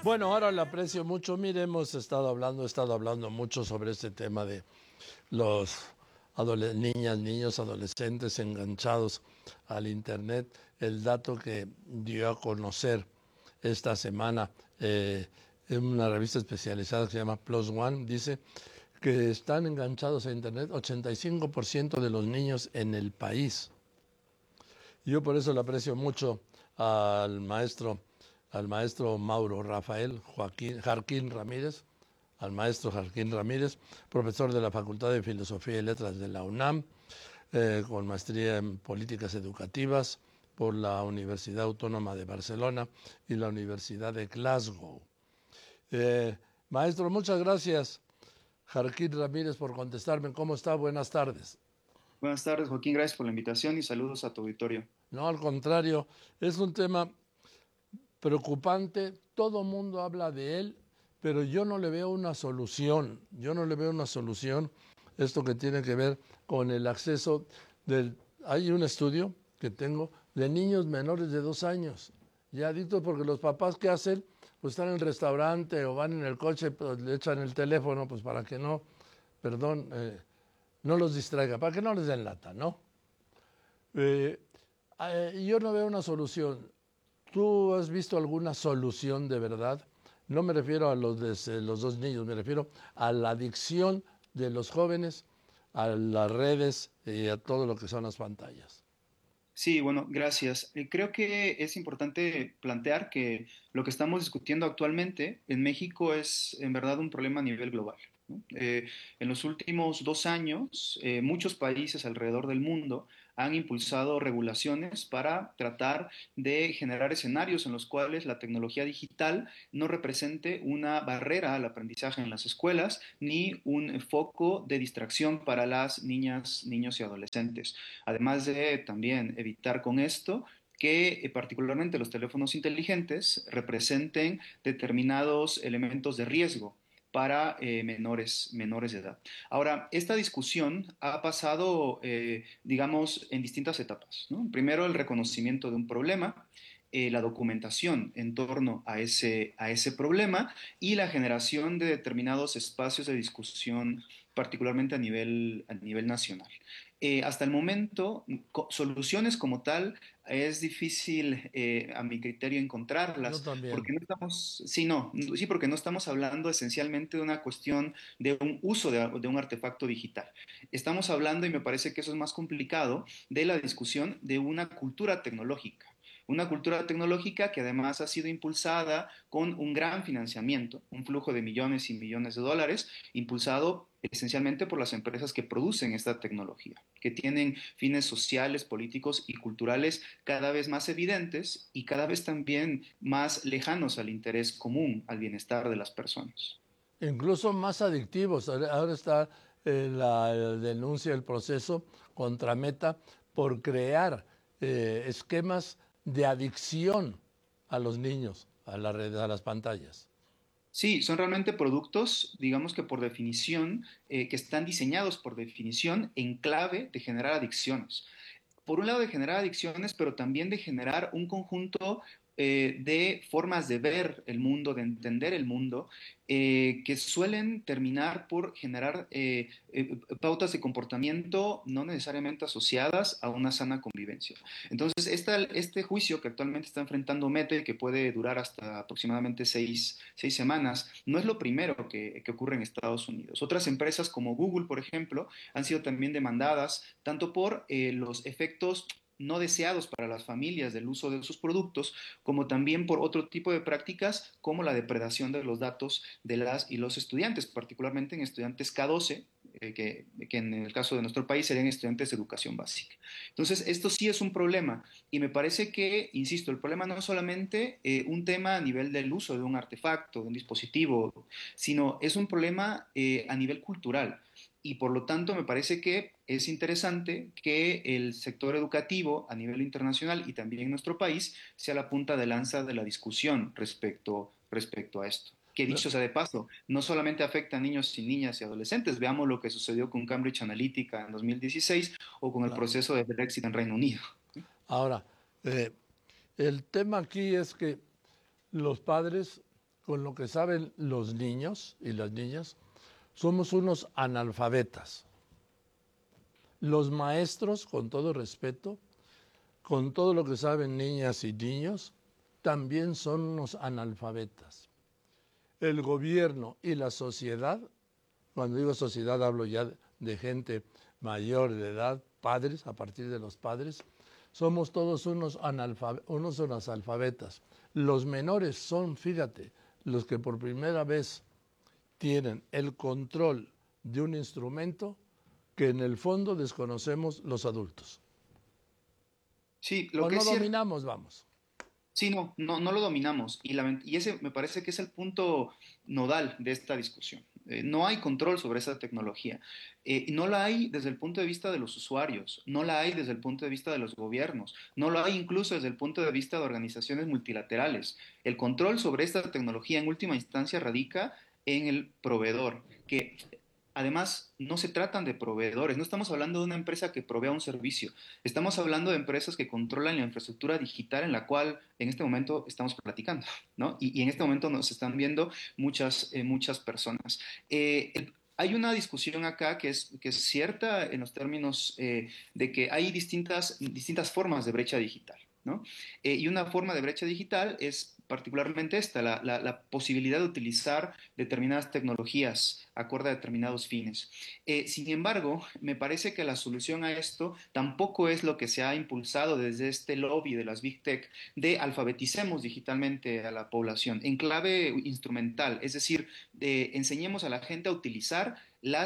Bueno, ahora le aprecio mucho. Mire, he estado hablando mucho sobre este tema de los niñas, niños, adolescentes enganchados al Internet. El dato que dio a conocer esta semana en una revista especializada que se llama Plus One, dice que están enganchados a Internet 85% de los niños en el país. Yo por eso le aprecio mucho al maestro, al maestro Mauro Rafael Jarquín Ramírez, al maestro Jarquín Ramírez, profesor de la Facultad de Filosofía y Letras de la UNAM, con maestría en políticas educativas por la Universidad Autónoma de Barcelona y la Universidad de Glasgow. Maestro, muchas gracias, Jarquín Ramírez, por contestarme. ¿Cómo está? Buenas tardes. Buenas tardes, Joaquín. Gracias por la invitación y saludos a tu auditorio. No, al contrario, es un tema preocupante, todo el mundo habla de él, pero yo no le veo una solución. Yo no le veo una solución. Esto que tiene que ver con el acceso del... Hay un estudio que tengo de niños menores de 2 años, ya adictos porque los papás, ¿qué hacen? Pues están en el restaurante o van en el coche, pues le echan el teléfono, pues para que no, perdón, no los distraiga, para que no les den lata, ¿no? Eh, yo no veo una solución. ¿Tú has visto alguna solución de verdad? No me refiero a los dos niños, me refiero a la adicción de los jóvenes a las redes y a todo lo que son las pantallas. Sí, bueno, gracias. Creo que es importante plantear que lo que estamos discutiendo actualmente en México es en verdad un problema a nivel global, ¿no? En los últimos 2 años, muchos países alrededor del mundo han impulsado regulaciones para tratar de generar escenarios en los cuales la tecnología digital no represente una barrera al aprendizaje en las escuelas ni un foco de distracción para las niñas, niños y adolescentes. Además de también evitar con esto que particularmente los teléfonos inteligentes representen determinados elementos de riesgo para menores de edad. Ahora, esta discusión ha pasado, digamos, en distintas etapas, ¿no? Primero, el reconocimiento de un problema, la documentación en torno a ese problema y la generación de determinados espacios de discusión, particularmente a nivel nacional. Hasta el momento, soluciones como tal es difícil, a mi criterio, Yo encontrarlas, también. porque no estamos, sí, no, sí, porque no estamos hablando esencialmente de una cuestión de un uso de un artefacto digital. Estamos hablando, y me parece que eso es más complicado, de la discusión de una cultura tecnológica. Una cultura tecnológica que además ha sido impulsada con un gran financiamiento, un flujo de millones y millones de dólares, impulsado esencialmente por las empresas que producen esta tecnología, que tienen fines sociales, políticos y culturales cada vez más evidentes y cada vez también más lejanos al interés común, al bienestar de las personas. Incluso más adictivos. Ahora está la denuncia, el proceso contra Meta por crear esquemas de adicción a los niños, a las redes, a las pantallas. Sí, son realmente productos, digamos que por definición, que están diseñados por definición en clave de generar adicciones. Por un lado de generar adicciones, pero también de generar un conjunto de formas de ver el mundo, de entender el mundo, que suelen terminar por generar pautas de comportamiento no necesariamente asociadas a una sana convivencia. Entonces, este juicio que actualmente está enfrentando Mete, que puede durar hasta aproximadamente seis semanas, no es lo primero que ocurre en Estados Unidos. Otras empresas como Google, por ejemplo, han sido también demandadas tanto por los efectos no deseados para las familias del uso de sus productos, como también por otro tipo de prácticas como la depredación de los datos de las y los estudiantes, particularmente en estudiantes K12, que en el caso de nuestro país serían estudiantes de educación básica. Entonces, esto sí es un problema y me parece que, insisto, el problema no es solamente un tema a nivel del uso de un artefacto, de un dispositivo, sino es un problema a nivel cultural y por lo tanto me parece que es interesante que el sector educativo a nivel internacional y también en nuestro país sea la punta de lanza de la discusión respecto a esto. Que dicho sea de paso, no solamente afecta a niños y niñas y adolescentes, veamos lo que sucedió con Cambridge Analytica en 2016 o con el Claro. proceso de Brexit en Reino Unido. Ahora, el tema aquí es que los padres con lo que saben los niños y las niñas, somos unos analfabetas. Los maestros, con todo respeto, con todo lo que saben niñas y niños, también son unos analfabetas. El gobierno y la sociedad, cuando digo sociedad hablo ya de gente mayor de edad, padres, a partir de los padres, somos todos unos analfabetas. Los menores son, fíjate, los que por primera vez tienen el control de un instrumento que en el fondo desconocemos los adultos. Sí, lo O que no es cierto. dominamos, vamos. Sí, no lo dominamos y ese me parece que es el punto nodal de esta discusión. No hay control sobre esa tecnología. Y no la hay desde el punto de vista de los usuarios, no la hay desde el punto de vista de los gobiernos, no lo hay incluso desde el punto de vista de organizaciones multilaterales. El control sobre esta tecnología en última instancia radica en el proveedor, que además no se tratan de proveedores, no estamos hablando de una empresa que provea un servicio, estamos hablando de empresas que controlan la infraestructura digital en la cual en este momento estamos platicando, ¿no? Y en este momento nos están viendo muchas personas. Hay una discusión acá que es cierta en los términos de que hay distintas formas de brecha digital, ¿no? Y una forma de brecha digital es particularmente esta, la posibilidad de utilizar determinadas tecnologías acorde a determinados fines. Sin embargo, me parece que la solución a esto tampoco es lo que se ha impulsado desde este lobby de las Big Tech de alfabeticemos digitalmente a la población en clave instrumental, es decir, enseñemos a la gente a utilizar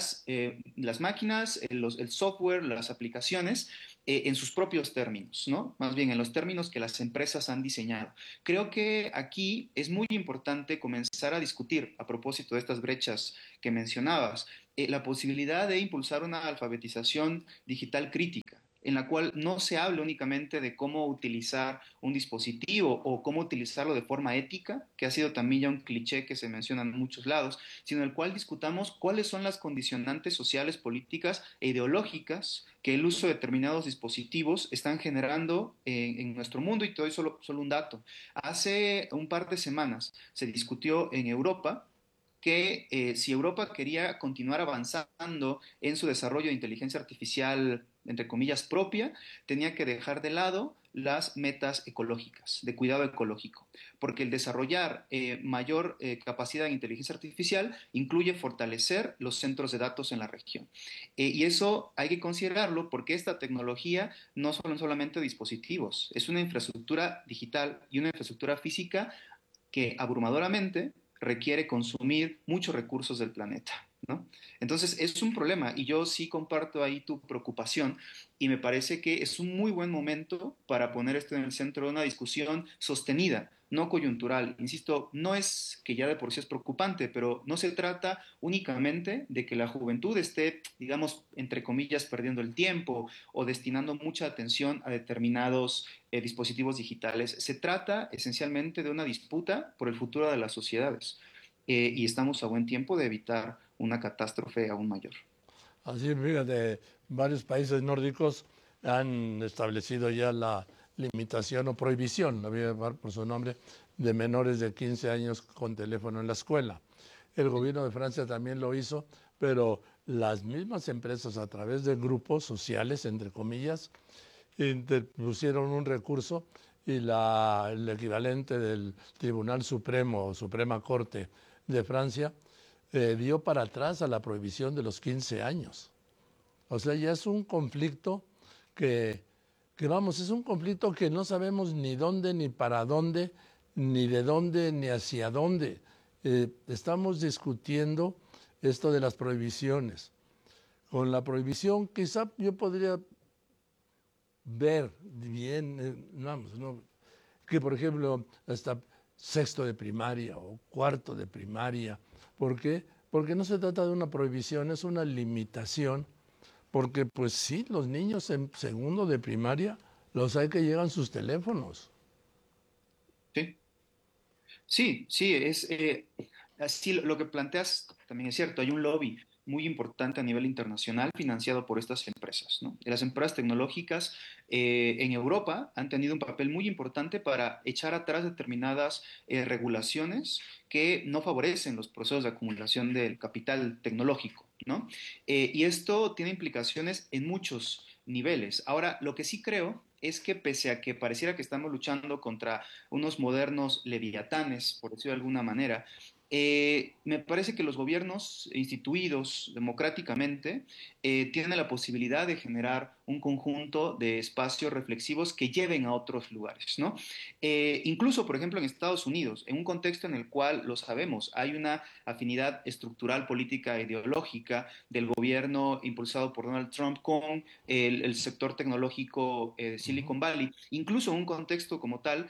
las máquinas, el software, las aplicaciones en sus propios términos, ¿no? Más bien en los términos que las empresas han diseñado. Creo que aquí es muy importante comenzar a discutir, a propósito de estas brechas que mencionabas, la posibilidad de impulsar una alfabetización digital crítica, en la cual no se hable únicamente de cómo utilizar un dispositivo o cómo utilizarlo de forma ética, que ha sido también ya un cliché que se menciona en muchos lados, sino en el cual discutamos cuáles son las condicionantes sociales, políticas e ideológicas que el uso de determinados dispositivos están generando en nuestro mundo. Y te doy solo un dato. Hace un par de semanas se discutió en Europa que si Europa quería continuar avanzando en su desarrollo de inteligencia artificial, entre comillas, propia, tenía que dejar de lado las metas ecológicas, de cuidado ecológico, porque el desarrollar mayor capacidad de inteligencia artificial incluye fortalecer los centros de datos en la región. Y eso hay que considerarlo porque esta tecnología no son solamente dispositivos, es una infraestructura digital y una infraestructura física que abrumadoramente requiere consumir muchos recursos del planeta, ¿no? Entonces es un problema y yo sí comparto ahí tu preocupación y me parece que es un muy buen momento para poner esto en el centro de una discusión sostenida, no coyuntural. Insisto, no es que ya de por sí es preocupante, pero no se trata únicamente de que la juventud esté, digamos, entre comillas, perdiendo el tiempo o destinando mucha atención a determinados dispositivos digitales. Se trata esencialmente de una disputa por el futuro de las sociedades y estamos a buen tiempo de evitar una catástrofe aún mayor. Así, fíjate, varios países nórdicos han establecido ya la limitación o prohibición, la voy a llamar por su nombre, de menores de 15 años con teléfono en la escuela. El gobierno de Francia también lo hizo, pero las mismas empresas a través de grupos sociales, entre comillas, interpusieron un recurso y el equivalente del Tribunal Supremo o Suprema Corte de Francia dio para atrás a la prohibición de los 15 años. O sea, ya es un conflicto que, vamos, es un conflicto que no sabemos ni dónde, ni para dónde, ni de dónde, ni hacia dónde. Estamos discutiendo esto de las prohibiciones. Con la prohibición quizá yo podría ver bien, vamos, ¿no? Que por ejemplo hasta sexto de primaria o cuarto de primaria. ¿Por qué? Porque no se trata de una prohibición, es una limitación. Porque pues sí, los niños en segundo de primaria los hay que llegan sus teléfonos. Sí, sí, sí, así lo que planteas también es cierto, hay un lobby muy importante a nivel internacional financiado por estas empresas, ¿no? Las empresas tecnológicas en Europa han tenido un papel muy importante para echar atrás determinadas regulaciones que no favorecen los procesos de acumulación del capital tecnológico, ¿no? Y esto tiene implicaciones en muchos niveles. Ahora, lo que sí creo es que pese a que pareciera que estamos luchando contra unos modernos leviatanes, por decirlo de alguna manera, me parece que los gobiernos instituidos democráticamente tienen la posibilidad de generar un conjunto de espacios reflexivos que lleven a otros lugares, ¿no? Incluso, por ejemplo, en Estados Unidos, en un contexto en el cual, lo sabemos, hay una afinidad estructural, política, ideológica del gobierno impulsado por Donald Trump con el sector tecnológico de Silicon Valley, incluso en un contexto como tal,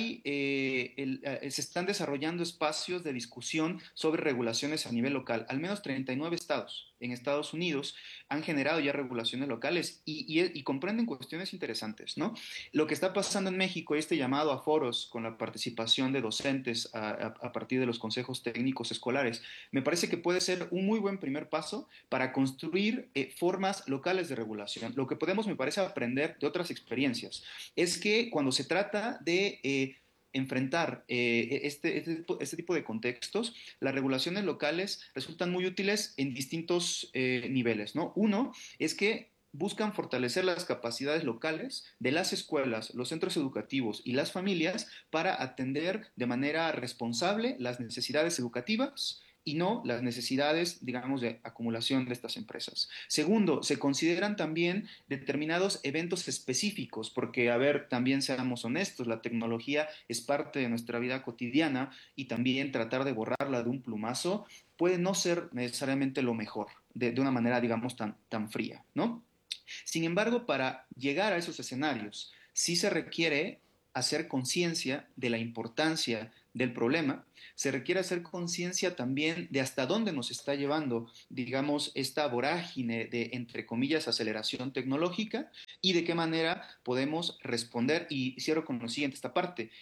se están desarrollando espacios de discusión sobre regulaciones a nivel local. Al menos 39 estados en Estados Unidos han generado ya regulaciones locales y comprenden cuestiones interesantes, ¿no? Lo que está pasando en México, este llamado a foros con la participación de docentes a partir de los consejos técnicos escolares, me parece que puede ser un muy buen primer paso para construir formas locales de regulación. Lo que podemos, me parece, aprender de otras experiencias es que cuando se trata de enfrentar este tipo de contextos, las regulaciones locales resultan muy útiles en distintos niveles, ¿no? Uno es que buscan fortalecer las capacidades locales de las escuelas, los centros educativos y las familias para atender de manera responsable las necesidades educativas y no las necesidades, digamos, de acumulación de estas empresas. Segundo, se consideran también determinados eventos específicos, porque, a ver, también seamos honestos, la tecnología es parte de nuestra vida cotidiana y también tratar de borrarla de un plumazo puede no ser necesariamente lo mejor, de una manera, digamos, tan fría, ¿no? Sin embargo, para llegar a esos escenarios, sí se requiere hacer conciencia de la importancia del problema, se requiere hacer conciencia también de hasta dónde nos está llevando, digamos, esta vorágine de, entre comillas, aceleración tecnológica y de qué manera podemos responder. Y cierro con lo siguiente, esta parte.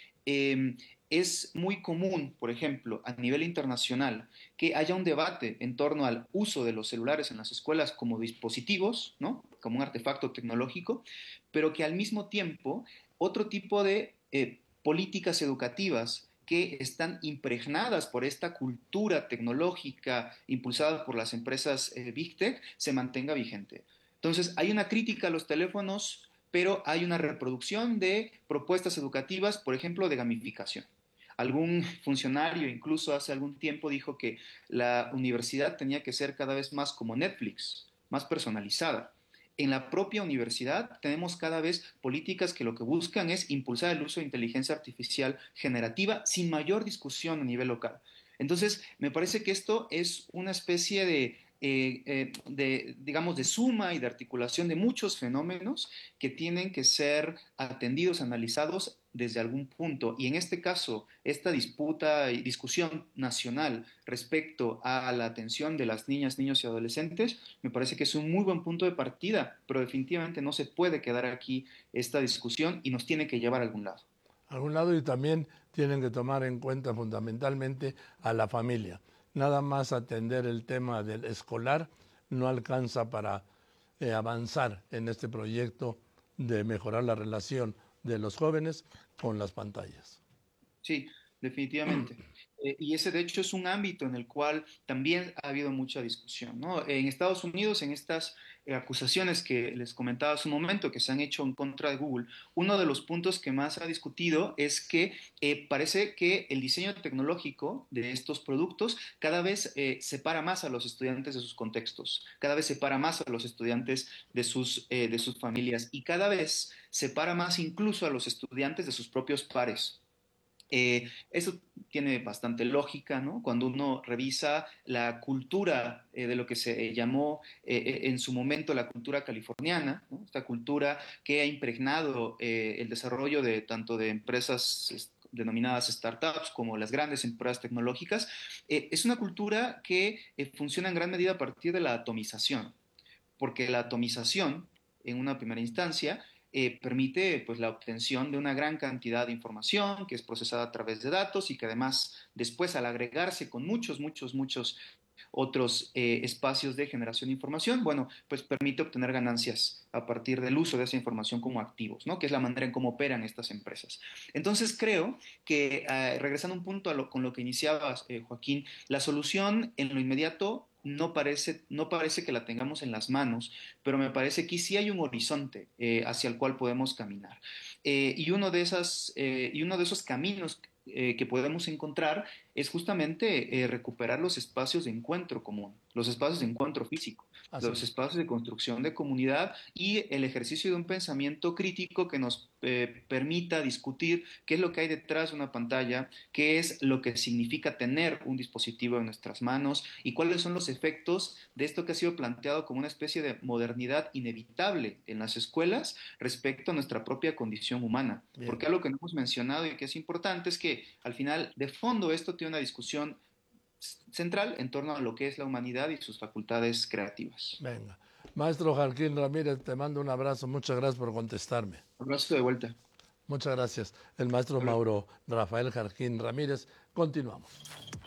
Es muy común, por ejemplo, a nivel internacional, que haya un debate en torno al uso de los celulares en las escuelas como dispositivos, ¿no? Como un artefacto tecnológico, pero que al mismo tiempo otro tipo de políticas educativas que están impregnadas por esta cultura tecnológica impulsada por las empresas Big Tech se mantenga vigente. Entonces, hay una crítica a los teléfonos, pero hay una reproducción de propuestas educativas, por ejemplo, de gamificación. Algún funcionario incluso hace algún tiempo dijo que la universidad tenía que ser cada vez más como Netflix, más personalizada. En la propia universidad tenemos cada vez políticas que lo que buscan es impulsar el uso de inteligencia artificial generativa sin mayor discusión a nivel local. Entonces, me parece que esto es una especie digamos, de suma y de articulación de muchos fenómenos que tienen que ser atendidos, analizados desde algún punto. Y en este caso, esta disputa y discusión nacional respecto a la atención de las niñas, niños y adolescentes, me parece que es un muy buen punto de partida, pero definitivamente no se puede quedar aquí esta discusión y nos tiene que llevar a algún lado. A algún lado, y también tienen que tomar en cuenta fundamentalmente a la familia. Nada más atender el tema del escolar no alcanza para avanzar en este proyecto de mejorar la relación de los jóvenes con las pantallas. Sí, definitivamente. Y ese, de hecho, es un ámbito en el cual también ha habido mucha discusión, ¿no? En Estados Unidos, en estas acusaciones que les comentaba hace un momento, que se han hecho en contra de Google, uno de los puntos que más ha discutido es que parece que el diseño tecnológico de estos productos cada vez separa más a los estudiantes de sus contextos, cada vez separa más a los estudiantes de sus familias y cada vez separa más incluso a los estudiantes de sus propios pares. Eso tiene bastante lógica, ¿no? Cuando uno revisa la cultura de lo que se llamó en su momento la cultura californiana, ¿no? Esta cultura que ha impregnado el desarrollo de tanto de empresas denominadas startups como las grandes empresas tecnológicas, es una cultura que funciona en gran medida a partir de la atomización, porque la atomización, en una primera instancia, permite pues, la obtención de una gran cantidad de información que es procesada a través de datos y que además después al agregarse con muchos otros espacios de generación de información, bueno, pues permite obtener ganancias a partir del uso de esa información como activos, ¿no? Que es la manera en cómo operan estas empresas. Entonces creo que, regresando un punto con lo que iniciabas, Joaquín, la solución en lo inmediato no parece que la tengamos en las manos, pero me parece que sí hay un horizonte hacia el cual podemos caminar. Y uno de esos caminos que podemos encontrar es justamente recuperar los espacios de encuentro común, los espacios de encuentro físico, Así los es. espacios de construcción de comunidad y el ejercicio de un pensamiento crítico que nos permita discutir qué es lo que hay detrás de una pantalla, qué es lo que significa tener un dispositivo en nuestras manos y cuáles son los efectos de esto que ha sido planteado como una especie de modernidad inevitable en las escuelas respecto a nuestra propia condición humana. Bien, Porque algo que no hemos mencionado y que es importante es que al final, de fondo, esto tiene una discusión central en torno a lo que es la humanidad y sus facultades creativas. venga. Maestro Jarquín Ramírez, te mando un abrazo. Muchas gracias por contestarme. Abrazo de vuelta. Muchas gracias. El maestro Mauro Rafael Jarquín Ramírez. Continuamos.